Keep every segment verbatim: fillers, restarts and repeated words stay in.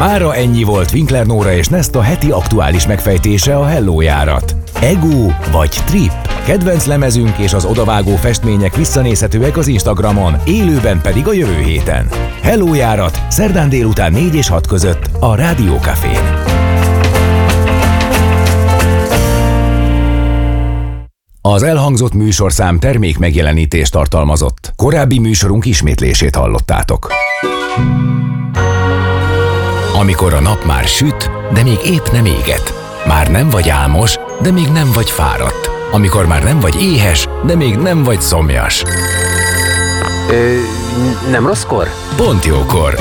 Mára ennyi volt Winkler Nóra és Nesta heti aktuális megfejtése a Hello járat. Ego vagy Trip? Kedvenc lemezünk és az odavágó festmények visszanézhetőek az Instagramon, élőben pedig a jövő héten. Hello járat, szerdán délután négy és hat között a Rádió Cafén. Az elhangzott műsorszám termék megjelenítést tartalmazott. Korábbi műsorunk ismétlését hallottátok. Amikor a nap már süt, de még épp nem éget. Már nem vagy álmos, de még nem vagy fáradt. Amikor már nem vagy éhes, de még nem vagy szomjas. Ö, nem rosszkor? Pont jókor.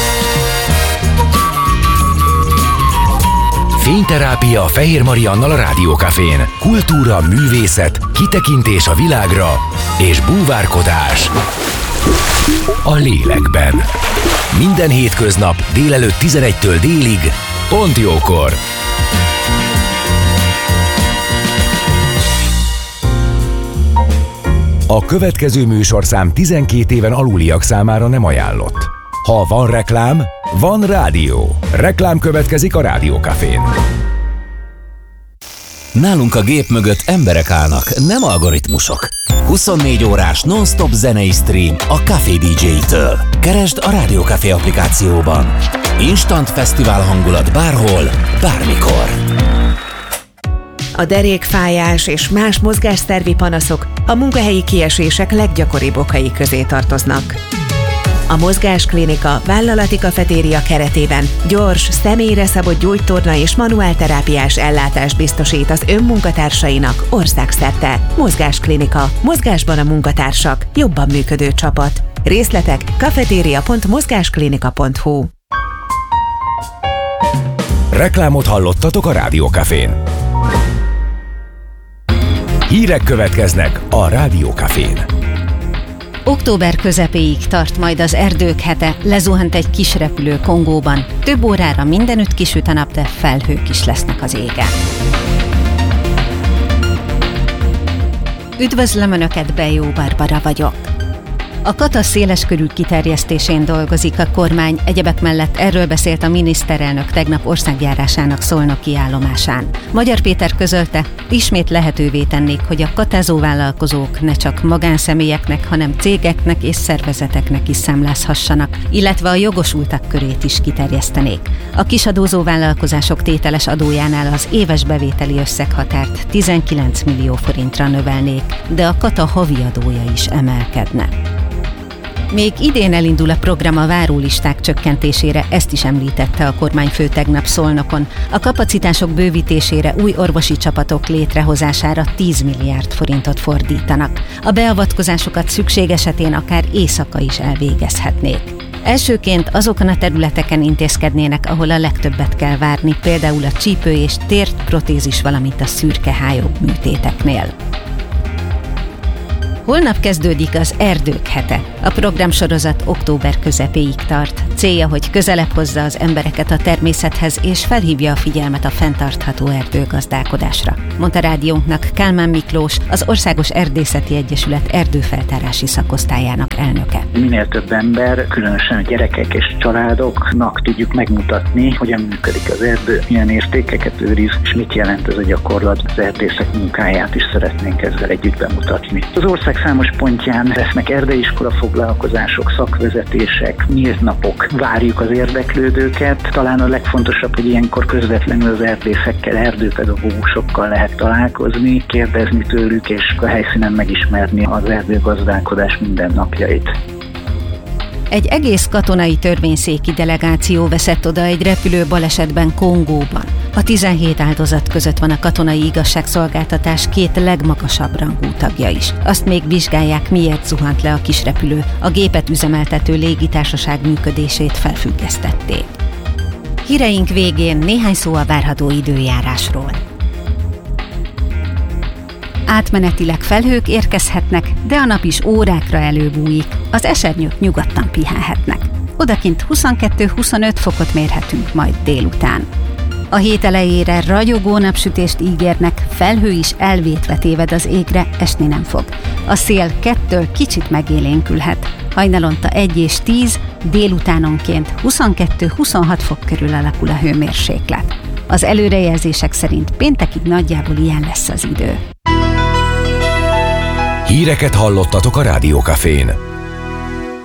Fényterápia Fehér Mariannal a Rádió Cafén. Kultúra, művészet, kitekintés a világra és búvárkodás a lélekben. Minden hétköznap délelőtt tizenegytől délig, pont jókor. A következő műsorszám tizenkét éven aluliak számára nem ajánlott. Ha van reklám, van rádió. Reklám következik a Rádió Cafén. Nálunk a gép mögött emberek állnak, nem algoritmusok. huszonnégy órás non-stop zenei stream a Café dé dzsé-től. Keresd a Rádió Café applikációban. Instant fesztivál hangulat bárhol, bármikor. A derékfájás és más mozgásszervi panaszok a munkahelyi kiesések leggyakoribb okai közé tartoznak. A Mozgásklinika vállalati kafetéria keretében gyors, személyre szabott gyógytorna és manuálterápiás ellátást biztosít az önmunkatársainak országszerte. Mozgásklinika. Mozgásban a munkatársak. Jobban működő csapat. Részletek kafetéria pont mozgásklinika pont hu. Reklámot hallottatok a Rádió Cafén. Hírek következnek a Rádió Cafén. Október közepéig tart majd az erdők hete, lezuhant egy kis repülő Kongóban. Több órára mindenütt kisüt a nap, de felhők is lesznek az égen. Üdvözlöm Önöket, Bejó Barbara vagyok. A kata széleskörű kiterjesztésén dolgozik a kormány, egyebek mellett erről beszélt a miniszterelnök tegnap országjárásának szolnoki állomásán. Magyar Péter közölte, ismét lehetővé tennék, hogy a katázó vállalkozók ne csak magánszemélyeknek, hanem cégeknek és szervezeteknek is számlázhassanak, illetve a jogosultak körét is kiterjesztenék. A kisadózó vállalkozások tételes adójánál az éves bevételi összeghatárt tizenkilenc millió forintra növelnék, de a kata havi adója is emelkedne. Még idén elindul a program a várólisták csökkentésére, ezt is említette a kormányfő tegnap Szolnokon. A kapacitások bővítésére, új orvosi csapatok létrehozására tíz milliárd forintot fordítanak. A beavatkozásokat szükség esetén akár éjszaka is elvégezhetnék. Elsőként azokon a területeken intézkednének, ahol a legtöbbet kell várni, például a csípő és térprotézis, valamint a szürkehályog műtéteknél. Holnap kezdődik az Erdők hete. A programsorozat október közepéig tart. Célja, hogy közelebb hozza az embereket a természethez és felhívja a figyelmet a fenntartható erdőgazdálkodásra, mondta rádiónknak Kálmán Miklós, az Országos Erdészeti Egyesület erdőfeltárási szakosztályának elnöke. Minél több ember, különösen a gyerekek és családoknak tudjuk megmutatni, hogyan működik az erdő, milyen értékeket őriz, és mit jelent ez a gyakorlat. Az erdészek munkáját is szeretnénk ezzel együtt bemutatni. Az ország számos pontján lesznek erdeiskola foglalkozások, szakvezetések, nyílt napok. Várjuk az érdeklődőket. Talán a legfontosabb, hogy ilyenkor közvetlenül az erdészekkel, erdőpedagógusokkal lehet találkozni, kérdezni tőlük, és a helyszínen megismerni az erdőgazdálkodás mindennapjait. Egy egész katonai törvényszéki delegáció veszett oda egy repülő balesetben Kongóban. A tizenhét áldozat között van a katonai igazságszolgáltatás két legmagasabb rangú tagja is. Azt még vizsgálják, miért zuhant le a kisrepülő. A gépet üzemeltető légitársaság működését felfüggesztették. Híreink végén néhány szó a várható időjárásról. Átmenetileg felhők érkezhetnek, de a nap is órákra előbújik. Az esernyők nyugodtan pihenhetnek. Odakint huszonkettő-huszonöt fokot mérhetünk majd délután. A hét elejére ragyogó napsütést ígérnek, felhő is elvétve téved az égre, esni nem fog. A szél kettől kicsit megélénkülhet. Hajnalonta egy és tíz, délutánonként huszonkettő-huszonhat fok körül alakul a hőmérséklet. Az előrejelzések szerint péntekig nagyjából ilyen lesz az idő. Híreket hallottatok a Rádiókafén.